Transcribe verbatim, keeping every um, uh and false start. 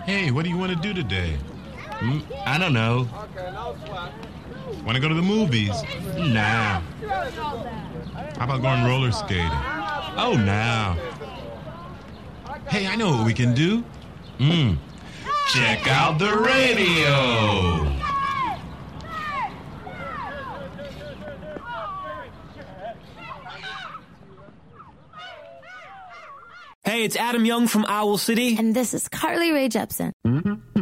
Hey, what do you want to do today? Hmm? I don't know. Want to go to the movies? Nah. How about going roller skating? Oh, nah. Hey, I know what we can do. Mm. Check out the radio. Hey, it's Adam Young from Owl City. And this is Carly Rae Jepsen.